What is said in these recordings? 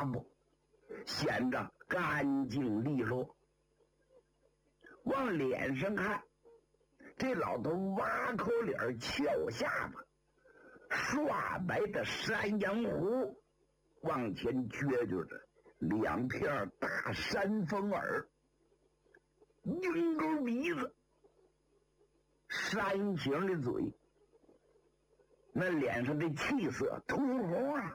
抹布，显着干净利落。往脸上看，这老头挖口脸，翘下巴，刷白的山羊胡往前撅撅着，两片大山峰耳，鹰钩鼻子，山形的嘴，那脸上的气色通红啊。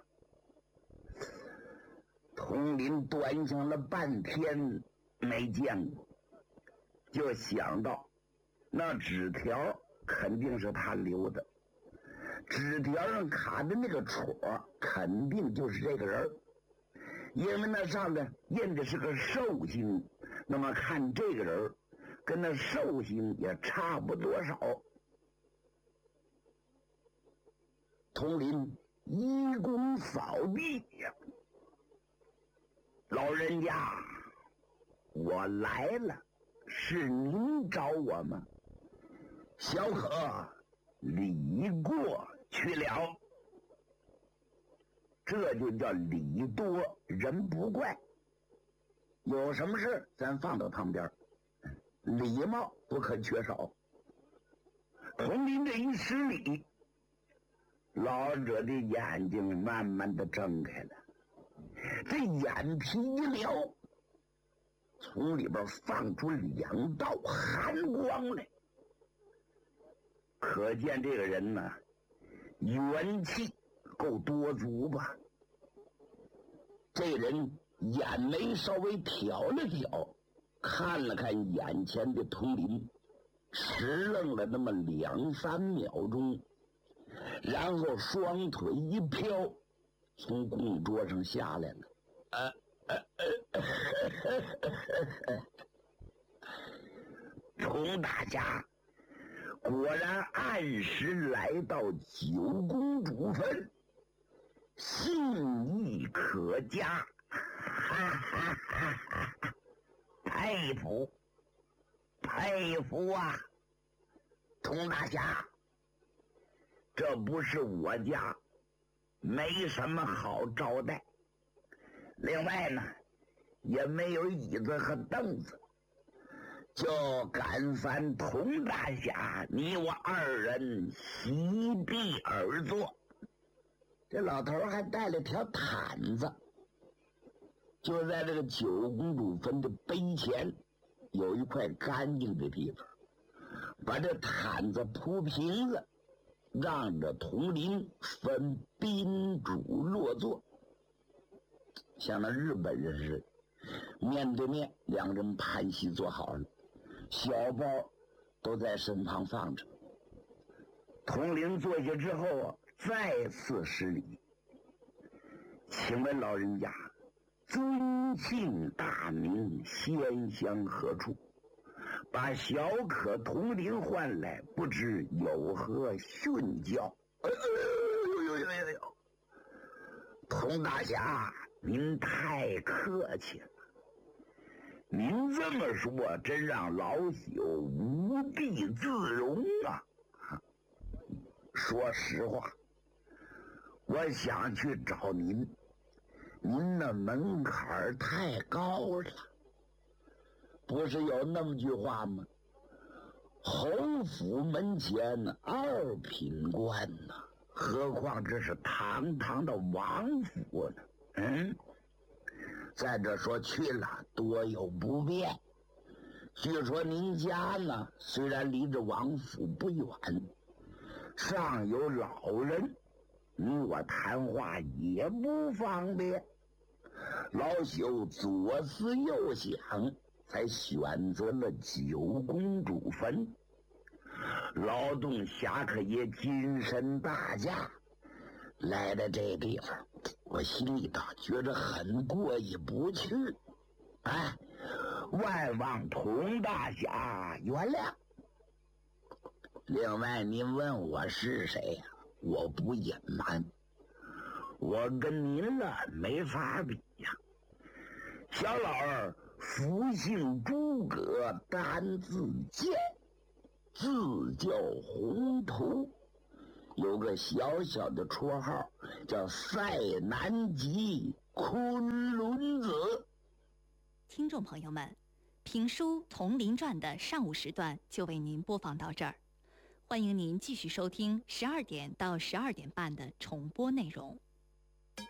佟林端详了半天没见过，就想到那纸条肯定是他留的，纸条上卡的那个戳肯定就是这个人，因为那上面印的是个寿星，那么看这个人跟那寿星也差不多少。佟林一躬扫地呀，老人家，我来了，是您找我吗？小可礼过去了，这就叫礼多人不怪。有什么事咱放到旁边，礼貌不可缺少。佟林这一施礼，老者的眼睛慢慢的睁开了，这眼皮一撩，从里边放出两道寒光来，可见这个人呢，元气够多足吧。这人眼眉稍微挑了挑，看了看眼前的佟林，迟愣了那么2-3秒钟，然后双腿一飘，从供桌上下来了。佟大侠果然按时来到9公主坟，信义可嘉，佩服佩服啊！佟大侠，这不是我家，没什么好招待，另外呢也没有椅子和凳子，就赶烦佟大侠你我2人席地而坐。这老头还带了条毯子，就在这个9公主坟的碑前有一块干净的地方，把这毯子铺平了，让着佟林分宾主落座，像那日本人似的，面对面2人盘膝坐好了，小包都在身旁放着。佟林坐下之后啊，再次施礼，请问老人家，尊姓大名，仙乡何处？把小可佟林唤来，不知有何训教？佟大侠，您太客气了，您这么说真让老朽无地自容啊！说实话，我想去找您，您那门槛太高了。不是有那么句话吗？侯府门前2品官呐，何况这是堂堂的王府呢？再者说去了多有不便。据说您家呢，虽然离着王府不远，上有老人，你我谈话也不方便。老朽左思右想，才选择了9公主坟。劳动侠客爷金身大驾来到这地方，我心里倒觉得很过意不去。万望佟大侠原谅。另外您问我是谁呀，我不隐瞒，我跟您了没法比呀。小老儿福姓诸葛，单字剑，字叫宏图，有个小小的绰号叫塞南极昆仑子。 听众朋友们，评书《铜陵传》的上午时段就为您播放到这儿，欢迎您继续收听12点到12点半的重播内容。